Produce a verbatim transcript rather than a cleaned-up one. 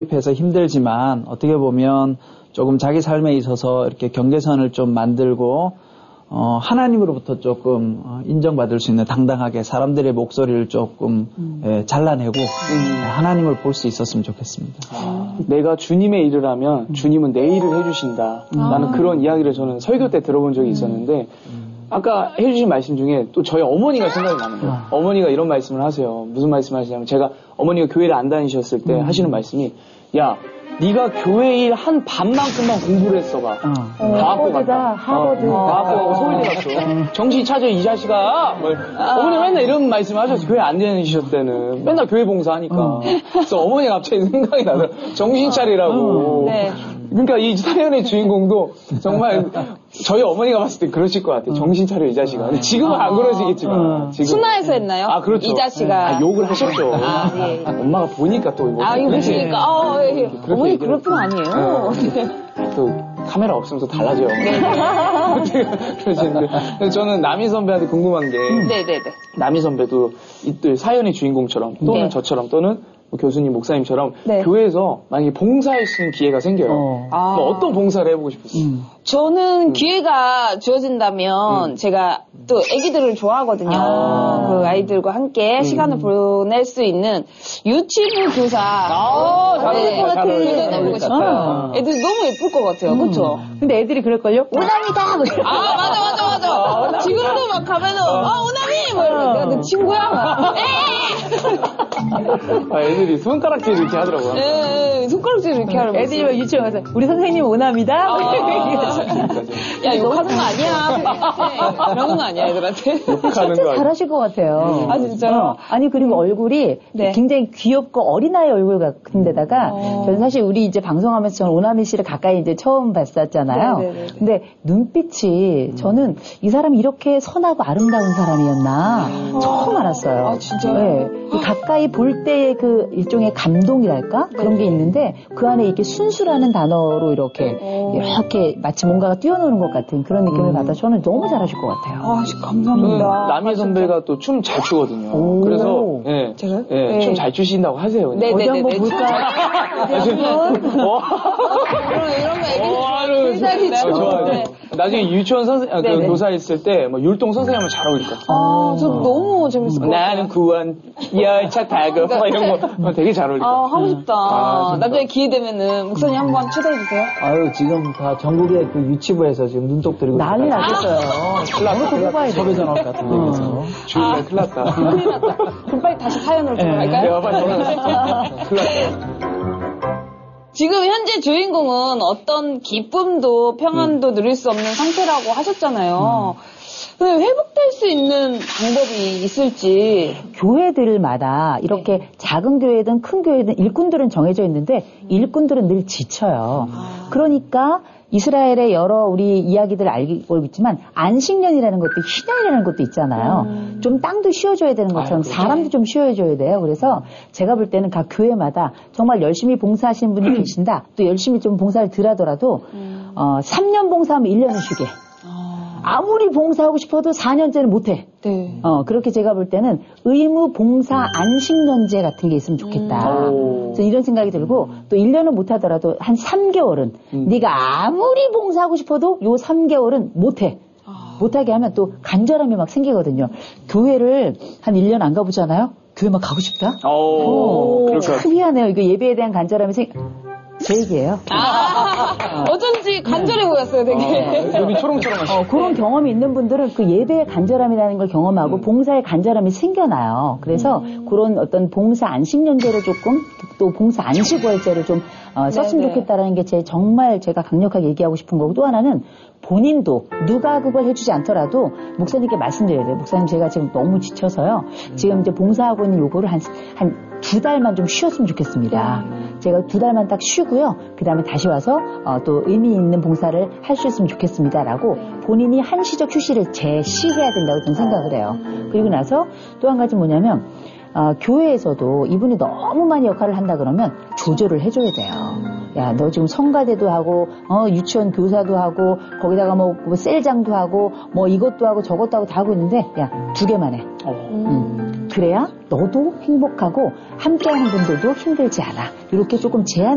해서 힘들지만 어떻게 보면 조금 자기 삶에 있어서 이렇게 경계선을 좀 만들고 어, 하나님으로부터 조금 어, 인정받을 수 있는 당당하게 사람들의 목소리를 조금 음. 예, 잘라내고 음. 하나님을 볼 수 있었으면 좋겠습니다. 아, 내가 주님의 일을 하면 주님은 내 일을 해주신다. 아. 라는 그런 이야기를 저는 설교 때 들어본 적이 있었는데 음. 아까 해주신 말씀 중에 또 저희 어머니가 생각이 나는 거예요. 아. 어머니가 이런 말씀을 하세요. 무슨 말씀을 하시냐면 제가 어머니가 교회를 안 다니셨을 때 음. 하시는 말씀이 야 네가 교회 일 한 반만큼만 공부를 했어봐. 어. 과학고 갔다. 하버드. 어, 과학고 가고 서울대 갔어. 정신 차려 이 자식아. 뭐, 아. 어머니 맨날 이런 말씀 하셨어. 교회 안 다니셨을 때는. 맨날 교회 봉사하니까. 어. 그래서 어머니가 갑자기 생각이 나더라. 정신 차리라고. 어. 네. 그러니까 이 사연의 주인공도 정말 저희 어머니가 봤을 때 그러실 것 같아요. 정신 차려 이 자식아. 근데 지금은 안 그러시겠지만. 지금. 순화해서 했나요? 아 그렇죠. 이 자식아. 아, 욕을 하셨죠. 아, 예. 엄마가 보니까 또 이거. 아 이거 보시니까. 어, 예, 예. 어머니 그럴 뿐 아니에요. 네. 또 카메라 없으면 또 달라져요. 그러시는데 저는 남희 선배한테 궁금한 게. 네네네. 남희 선배도 이 사연의 주인공처럼 또는 네. 저처럼 또는 교수님, 목사님처럼 네. 교회에서 만약에 봉사할 수 있는 기회가 생겨요. 어. 아. 뭐 어떤 봉사를 해보고 싶으세요? 음. 저는 음. 기회가 주어진다면 음. 제가 또 아기들을 좋아하거든요. 아. 그 아이들과 함께 음. 시간을 보낼 수 있는 유치부 교사. 아, 잘 네. 어울려, 잘 어울려. 해보고 싶어요. 애들 너무 예쁠 것 같아요. 음. 그렇죠? 근데 애들이 그럴걸요? 오남이다! 아, 맞아, 맞아, 맞아. 아, 지금도 막 가면은, 아, 오남이! 뭐 이러니까 그 친구야. 아, 애들이 손가락질 이렇게 하더라고요. 네, 손가락질 이렇게 하더라고요. 애들이 막 유치원 가서, 우리 선생님 오남이다? 아, 야, 욕하는 거 아니야. 그러는 거 아니야, 애들한테. 욕하는 거 아니야. 잘하실 것 같아요. 아, 진짜요? 어. 아니, 그리고 얼굴이 네. 굉장히 귀엽고 어린아이 얼굴 같은 데다가, 어. 저는 사실 우리 이제 방송하면서 저는 오남이 씨를 가까이 이제 처음 봤었잖아요. 네네네. 근데 눈빛이, 음. 저는 이 사람이 이렇게 선하고 아름다운 사람이었나, 아. 처음 알았어요. 아, 진짜요? 네. 가까이 볼 때의 그 일종의 감동이랄까? 그런 네. 게 있는데, 그 안에 이렇게 순수라는 단어로 이렇게, 오. 이렇게 마치 뭔가가 뛰어노는 것 같은 그런 느낌을 음. 받아 저는 너무 잘하실 것 같아요. 아, 감사합니다. 남희 선배가 또 춤 잘 추거든요. 오. 그래서, 예. 제가요? 예, 네. 춤 잘 추신다고 하세요. 네, 어디 한번 볼까요? 이런 거 애기들 좋아요. 나중에 유치원 선생, 아, 그 교사 있을 때, 뭐, 율동 선생님하면 잘 어울릴 것 같아요. 아, 저 너무 재밌을 것 같아요. 나는 구원, 열차 타고, 뭐 이런 거 되게 잘 어울릴 것 같아요. 아, 하고 싶다. 아, 나중에 기회 되면은, 목사님 한번 초대해주세요. 아유, 지금 다 전국의 그 유치부에서 지금 눈독 들이고. 난리 났겠어요. 큰일 났다. 섭외전화 같은 데서. 주일날 큰일 났다. 큰일 났다. 그럼 빨리 다시 사연으로 들어갈까요? 내가 빨리 전화 큰일 났다. 지금 현재 주인공은 어떤 기쁨도 평안도 음. 누릴 수 없는 상태라고 하셨잖아요. 음. 근데 회복될 수 있는 방법이 있을지. 교회들마다 이렇게 네. 작은 교회든 큰 교회든 일꾼들은 정해져 있는데 음. 일꾼들은 늘 지쳐요. 아. 그러니까 이스라엘의 여러 우리 이야기들을 알고 있지만 안식년이라는 것도 희년이라는 것도 있잖아요. 음. 좀 땅도 쉬어줘야 되는 것처럼 아유, 사람도 좀 쉬어줘야 돼요. 그래서 제가 볼 때는 각 교회마다 정말 열심히 봉사하시는 분이 계신다. 또 열심히 좀 봉사를 덜 하더라도 음. 어, 삼 년 봉사하면 일 년은 쉬게. 아무리 봉사하고 싶어도 사 년째는 못해. 네. 어, 그렇게 제가 볼 때는 의무 봉사 안식년제 같은 게 있으면 좋겠다. 음. 이런 생각이 들고 또 일 년은 못하더라도 한 삼 개월은 음. 네가 아무리 봉사하고 싶어도 요 삼 개월은 못해. 아. 못하게 하면 또 간절함이 막 생기거든요. 교회를 한 일 년 안 가보잖아요. 교회 막 가고 싶다? 오. 오. 참 희한해요. 이거 예배에 대한 간절함이 생 제 얘기예요. 아, 어쩐지 간절해 보였어요, 되게. 아, 여기 초롱초롱하시죠. 어, 그런 경험이 있는 분들은 그 예배의 간절함이라는 걸 경험하고 음. 봉사의 간절함이 생겨나요. 그래서 음. 그런 어떤 봉사 안식년제를 조금 또 봉사 안식월제를 좀 어, 썼으면 좋겠다라는 게 제 정말 제가 강력하게 얘기하고 싶은 거고 또 하나는 본인도 누가 그걸 해주지 않더라도 목사님께 말씀드려야 돼요. 목사님 제가 지금 너무 지쳐서요. 지금 이제 봉사하고 있는 요거를 한, 한 두 달만 좀 쉬었으면 좋겠습니다. 제가 두 달만 딱 쉬고요. 그 다음에 다시 와서 어, 또 의미 있는 봉사를 할 수 있으면 좋겠습니다라고 본인이 한시적 휴식을 제시해야 된다고 저는 생각을 해요. 그리고 나서 또 한 가지 뭐냐면 어, 교회에서도 이분이 너무 많이 역할을 한다 그러면 조절을 해줘야 돼요. 야, 너 지금 성가대도 하고, 어, 유치원 교사도 하고, 거기다가 뭐, 뭐 셀장도 하고, 뭐 이것도 하고 저것도 하고 다 하고 있는데, 야, 두 개만 해. 어. 음. 그래야 너도 행복하고 함께하는 분들도 힘들지 않아. 이렇게 조금 제한